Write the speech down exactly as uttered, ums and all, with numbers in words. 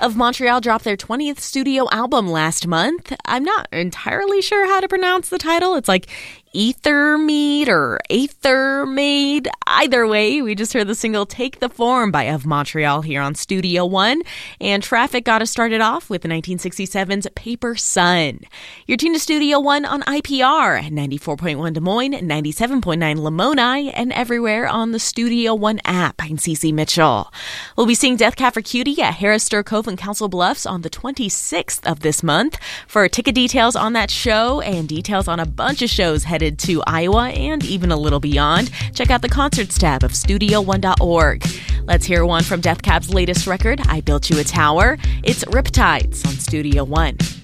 Of Montreal dropped their twentieth studio album last month. I'm not entirely sure how to pronounce the title. It's like Ether Mead or Aether Made. Either way, we just heard the single Take the Form by Of Montreal here on Studio One. And Traffic got us started off with nineteen sixty-seven's Paper Sun. You're tuned to Studio One on I P R, ninety-four point one Des Moines, ninety-seven point nine Lamoni, and everywhere on the Studio One app. I'm Cece Mitchell. We'll be seeing Death Cab for Cutie at Harris Stir Cove and Council Bluffs on the twenty-sixth of this month. For ticket details on that show and details on a bunch of shows headed to Iowa and even a little beyond, check out the concerts tab of studio one dot org. Let's hear one from Death Cab's latest record, I Built You a Tower. It's Riptides on Studio One.